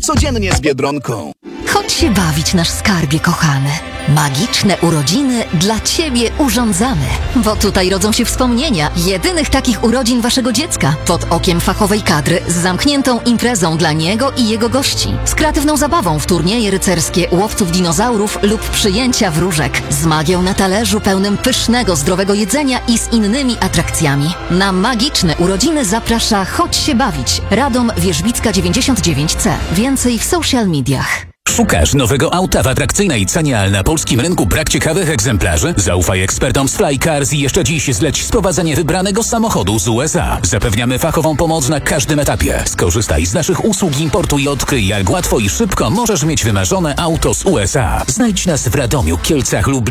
Codziennie z Biedronką. Chodź się bawić, nasz skarbie kochany. Magiczne urodziny dla Ciebie urządzamy. Bo tutaj rodzą się wspomnienia jedynych takich urodzin Waszego dziecka. Pod okiem fachowej kadry z zamkniętą imprezą dla niego i jego gości. Z kreatywną zabawą w turnieje rycerskie łowców dinozaurów lub przyjęcia wróżek. Z magią na talerzu pełnym pysznego, zdrowego jedzenia i z innymi atrakcjami. Na magiczne urodziny zaprasza Chodź się bawić. Radom Wierzbicka 99C. Więcej w social mediach. Szukasz nowego auta w atrakcyjnej cenie, ale na polskim rynku brak ciekawych egzemplarzy? Zaufaj ekspertom z Flycars i jeszcze dziś zleć sprowadzenie wybranego samochodu z USA. Zapewniamy fachową pomoc na każdym etapie. Skorzystaj z naszych usług importu i odkryj, jak łatwo i szybko możesz mieć wymarzone auto z USA. Znajdź nas w Radomiu, Kielcach lub